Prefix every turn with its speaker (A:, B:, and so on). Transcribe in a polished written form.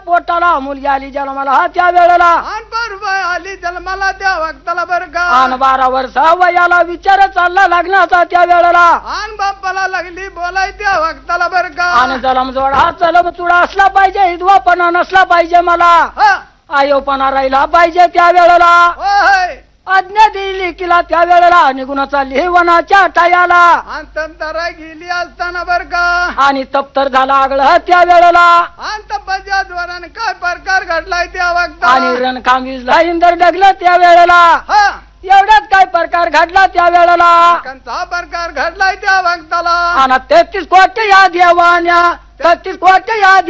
A: पोटाला मुलगी आली जन्माला त्या वेळेला
B: आन पारुबाई आली जन्माला त्या वक्ताला बर का
A: आन 12 वर्ष वयाला विचार चालला लग्नाचा त्या वेळेला
B: आन बाप्पाला लागली बोलाय त्या वक्ताला बर का
A: आणि जलम जोड हा चलम चुडा असला पाहिजे हिदवापणा नसला पाहिजे मला
B: हा,
A: आयोपणा राहिला पाहिजे त्या वेळेला
B: होय
A: आज्ञा दिली किला त्या वेळेला निघुणाचा लिहिवनाच्या टायाला
B: आन तंतरा गेली असताना बर का
A: आणि तप्तर झाला आगळ त्या वेळेला
B: आन तपाच्या द्वाराने काय प्रकार घडलाय त्या
A: आणि
B: वक्ताला
A: रणकाम विजला इंदर डगलं त्या वेळेला
B: हा,
A: एवढ्यात काय प्रकार घडला त्या वेळेला
B: कंचा प्रकार घडलाय त्या वक्ताला
A: आणि 33 कोटी या देवान्या 33 कोटी या